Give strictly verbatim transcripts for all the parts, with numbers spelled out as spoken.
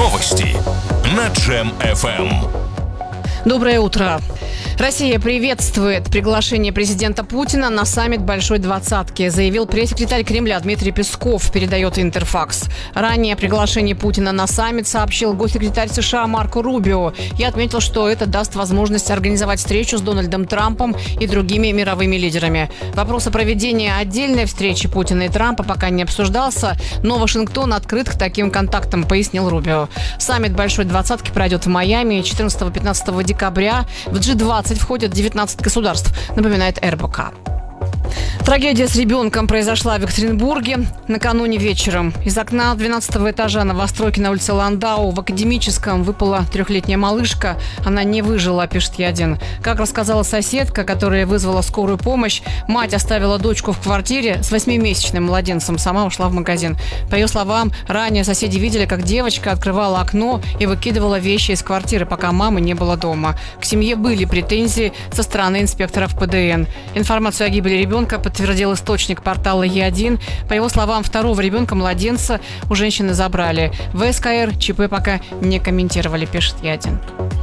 Новости на Джем эф эм. Доброе утро. Россия приветствует приглашение президента Путина на саммит Большой Двадцатки, заявил пресс-секретарь Кремля Дмитрий Песков, передает Интерфакс. Ранее о приглашении Путина на саммит сообщил госсекретарь США Марко Рубио и отметил, что это даст возможность организовать встречу с Дональдом Трампом и другими мировыми лидерами. Вопрос о проведении отдельной встречи Путина и Трампа пока не обсуждался, но Вашингтон открыт к таким контактам, пояснил Рубио. Саммит Большой Двадцатки пройдет в Майами четырнадцатого-пятнадцатого декабря. В джи двадцать входят девятнадцать государств, напоминает эр бэ ка. Трагедия с ребенком произошла в Екатеринбурге накануне вечером. Из окна двенадцатого этажа новостройки на улице Ландау в Академическом выпала трехлетняя малышка. Она не выжила, пишет Е-один. Как рассказала соседка, которая вызвала скорую помощь, мать оставила дочку в квартире с восьмимесячным младенцем, сама ушла в магазин. По ее словам, ранее соседи видели, как девочка открывала окно и выкидывала вещи из квартиры, пока мамы не было дома. К семье были претензии со стороны инспекторов пэ дэ эн. Информацию о гибели ребенка подтвердил источник портала Е-один. По его словам, второго ребенка-младенца у женщины забрали. В эс ка эр ЧП пока не комментировали, пишет Е-один.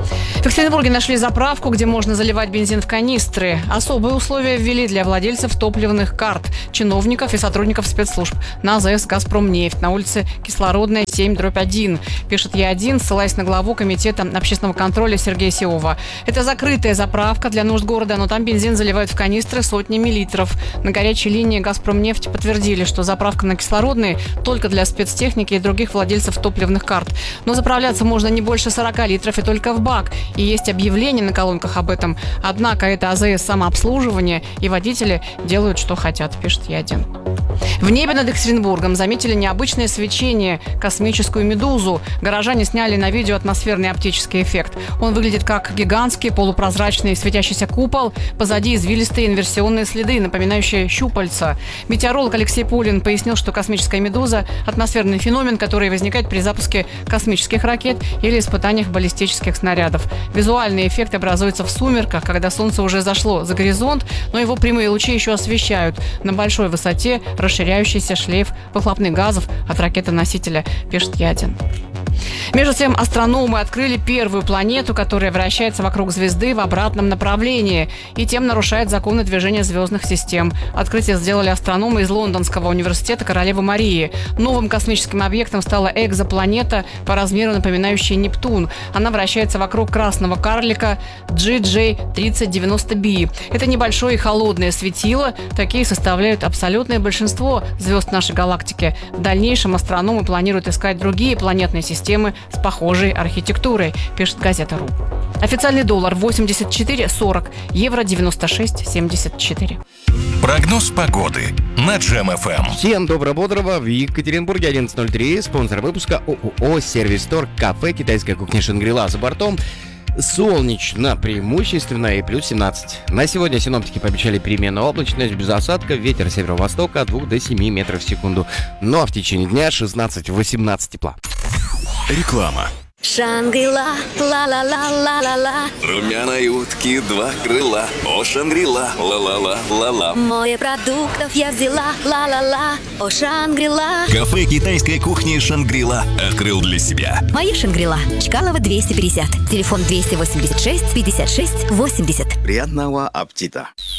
В Екатеринбурге нашли заправку, где можно заливать бензин в канистры. Особые условия ввели для владельцев топливных карт, чиновников и сотрудников спецслужб на а зэ эс «Газпромнефть» на улице Кислородная, семь дробь один, пишет Е-один, ссылаясь на главу Комитета общественного контроля Сергея Сиова. Это закрытая заправка для нужд города, но там бензин заливают в канистры сотнями литров. На горячей линии «Газпромнефть» подтвердили, что заправка на Кислородной только для спецтехники и других владельцев топливных карт. Но заправляться можно не больше сорок литров и только в бак. И есть объявление на колонках об этом. Однако это а зэ эс самообслуживание, и водители делают, что хотят, пишет Е-один. В небе над Екатеринбургом заметили необычное свечение, космическую медузу. Горожане сняли на видео атмосферный оптический эффект. Он выглядит как гигантский полупрозрачный светящийся купол. Позади извилистые инверсионные следы, напоминающие щупальца. Метеоролог Алексей Пулин пояснил, что космическая медуза – атмосферный феномен, который возникает при запуске космических ракет или испытаниях баллистических снарядов. Визуальный эффект образуется в сумерках, когда солнце уже зашло за горизонт, но его прямые лучи еще освещают на большой высоте расширяющийся шлейф выхлопных газов от ракеты-носителя, пишет Е-один. Между тем, астрономы открыли первую планету, которая вращается вокруг звезды в обратном направлении и тем нарушает законы движения звездных систем. Открытие сделали астрономы из Лондонского университета Королевы Марии. Новым космическим объектом стала экзопланета, по размеру напоминающая Нептун. Она вращается вокруг красного карлика джи джей тридцать девяносто би. Это небольшое и холодное светило. Такие составляют абсолютное большинство звезд нашей галактики. В дальнейшем астрономы планируют искать другие планетные системы с похожей архитектурой, пишет газета РУ. Официальный доллар восемьдесят четыре сорок, евро девяносто шесть семьдесят четыре. Прогноз погоды на Джем эф эм. Всем добро-бодрого. В Екатеринбурге одиннадцать ноль три. Спонсор выпуска ООО «Сервис Стор», кафе, китайская кухня «Шангри-Ла» за бортом. Солнечно преимущественно и плюс семнадцать. На сегодня синоптики пообещали переменную облачность без осадков, ветер северо-востока от двух до семи метров в секунду. Ну а в течение дня шестнадцать-восемнадцать тепла. Реклама. Шангри-Ла, ла-ла-ла-ла-ла-ла. Румяной утки два крыла. О, Шангри-Ла, ла-ла-ла-ла-ла. Море продуктов я взяла, ла-ла-ла. О, Шангри-Ла. Кафе китайской кухни «Шангри-Ла» открыл для себя. Мои Шангри-Ла. Чкалова двести пятьдесят. Телефон двести восемьдесят шесть пятьдесят шесть восемьдесят. Приятного аппетита.